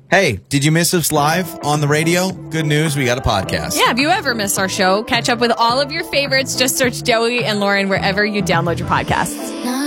Hey, did you miss us live on the radio? Good news, we got a podcast. Yeah, if you ever miss our show, catch up with all of your favorites. Just search Joey and Lauren wherever you download your podcasts.